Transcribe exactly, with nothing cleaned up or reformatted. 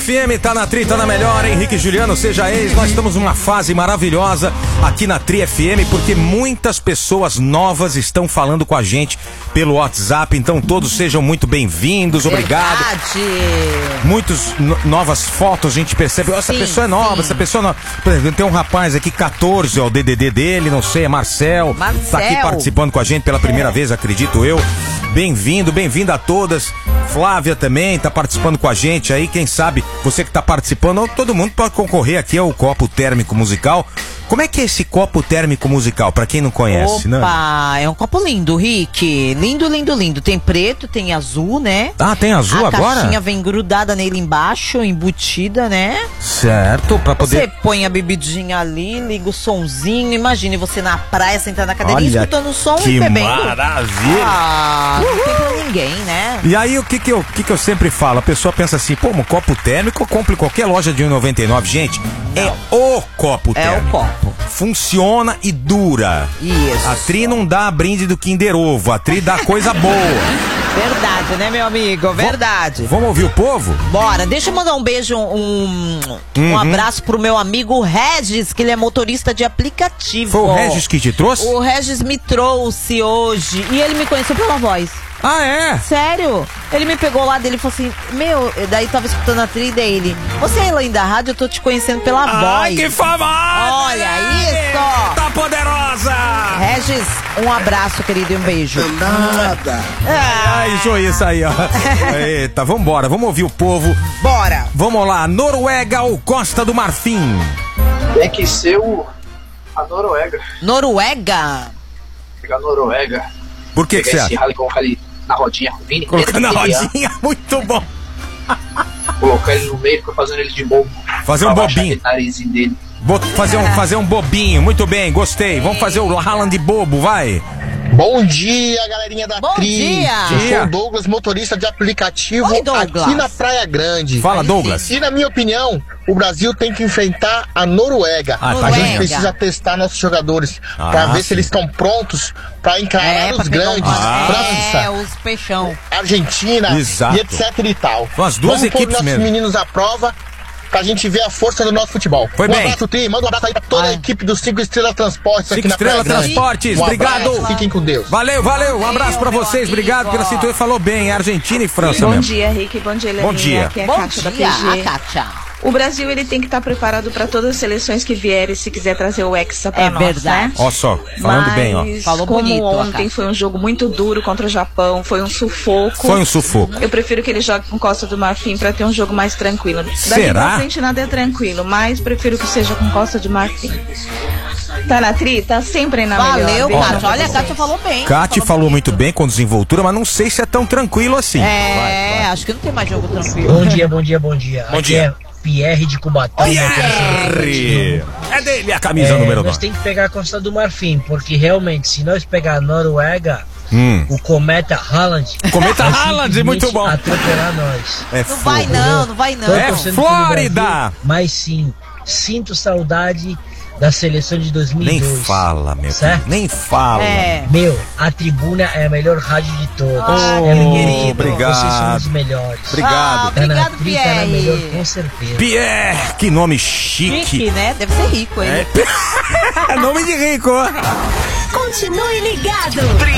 F M, tá na Tri, tá na melhor, Henrique e Juliano, seja ex. Nós estamos numa fase maravilhosa aqui na Tri F M, porque muitas pessoas novas estão falando com a gente pelo WhatsApp, então todos sejam muito bem-vindos, obrigado. Verdade. Muitas no- novas fotos a gente percebe, essa Sim, pessoa é nova, sim. essa pessoa é nova. Por exemplo, tem um rapaz aqui, catorze, ó, o D D D dele, não sei, é Marcel, Marcel. tá aqui participando com a gente pela primeira vez, acredito eu. Bem-vindo, bem-vinda a todas. Flávia também tá participando com a gente aí, quem sabe você que tá participando, todo mundo pode concorrer aqui ao copo térmico musical. Como é que é esse copo térmico musical, pra quem não conhece, né? Opa, é um copo lindo, Rick. Lindo, lindo, lindo. Tem preto, tem azul, né? Ah, tem azul a agora? A caixinha vem grudada nele embaixo, embutida, né? Certo, pra poder... Você põe a bebidinha ali, liga o sonzinho. Imagine você na praia, sentado na cadeirinha, Olha, escutando o som que e bebendo. maravilha! Ah, não tem pra ninguém, né? E aí, o que que eu, o que que eu sempre falo? A pessoa pensa assim, pô, um copo térmico, eu compro em qualquer loja de um real e noventa e nove. Gente, é o copo É térmico. o copo. Funciona e dura. Isso. A Tri não dá brinde do Kinder Ovo, a Tri dá coisa boa. Verdade, né, meu amigo? Verdade. Vamos ouvir o povo? Bora, deixa eu mandar um beijo, um, um Uhum. abraço pro meu amigo Regis, que ele é motorista de aplicativo. Foi o Regis que te trouxe? O Regis me trouxe hoje e ele me conheceu pela voz. Ah, é? Sério? Ele me pegou lá dele e falou assim, meu, daí tava escutando a trilha dele. Você é além da rádio, eu tô te conhecendo pela Ai, voz. que famosa! Olha isso! Tá poderosa! Regis, um abraço, querido, e um beijo. Nada. Ai, Joíça aí, ó. Eita, vambora, vamos ouvir o povo. Bora! Vamos lá, Noruega ou Costa do Marfim? Tem que ser o. A Noruega. Noruega? Pegar a Noruega. Por que que você Pegar esse acha? rally e colocar ele na rodinha. Vini, Colocando na ele ia rodinha, muito bom. Colocar ele no meio, fica fazendo ele de bobo. Fazer um Pra baixar bobinho. aquele narizinho dele. Vou fazer um, fazer um bobinho, muito bem, gostei. Vamos fazer o Haaland de bobo, vai. Bom dia, galerinha da Bom Tri. dia. Eu Dia. sou o Douglas, motorista de aplicativo Oi, Douglas. aqui na Praia Grande. Fala, Douglas. E na minha opinião, o Brasil tem que enfrentar a Noruega. Ah, tá a Noruega. gente precisa testar nossos jogadores Ah, pra ver sim. se eles estão prontos pra encarar É, pra os pegar grandes, uma- França, É, os peixão. Argentina Exato. e etc e tal. São as duas Vamos pôr equipes nossos mesmo. meninos à prova pra gente ver a força do nosso futebol. Foi um bem. abraço, Tri. Manda um abraço aí pra toda a Ah. equipe do Cinco Estrelas Transportes Cinco aqui na Estrela Praia Grande. Transportes, Um obrigado. abraço, fiquem com Deus. Valeu, valeu, um abraço pra meu vocês, amigo. obrigado pela sintonia. Falou bem, é Argentina e França Bom mesmo. dia, Rick. Bom dia, Leninha. Bom dia. Aqui é a Bom Kátia da dia, P G. a Kátia. O Brasil ele tem que estar preparado para todas as seleções que vierem, se quiser trazer o Hexa para É nós, verdade. né? Ó só, falando Mas, bem, ó. Falou como bonito, a ontem Kátia. foi um jogo muito duro contra o Japão, foi um sufoco. Foi um sufoco. Eu prefiro que ele jogue com Costa do Marfim para ter um jogo mais tranquilo. Daqui Será? pra frente nada é tranquilo, mas prefiro que seja com Costa de Marfim. Tá na Tri? Tá sempre aí na Valeu, melhor. Beijo Kátia. pra Olha, a vocês. Kátia falou bem. Cati falou muito bem com desenvoltura, mas não sei se é tão tranquilo assim. É, Vai, vai. acho que não tem mais jogo tranquilo. Bom dia, bom dia, bom dia. Bom Aqui dia. é Pierre de Cubatão. Pierre! É dele a camisa É, número nós nove. temos que pegar a Costa do Marfim, porque realmente, se nós pegar a Noruega, Hum. o cometa Haaland... Cometa vai Haaland, muito bom. atropelar nós. É Não vai fogo. não, não vai não. É Torcendo pelo Flórida! Brasil, mas sim, sinto saudade da seleção de dois mil e Nem dois. fala, meu Certo? filho, nem fala. É. Meu, a tribuna é a melhor rádio de todas. Ah, é meu muito querido. Obrigado. Vocês são os melhores. Obrigado. Ah, Tá na obrigado, Tri, tá na melhor, Pierre. com certeza. Pierre, que nome chique. Chique, né? Deve ser rico ele. É, é nome de rico, ó. Continue ligado.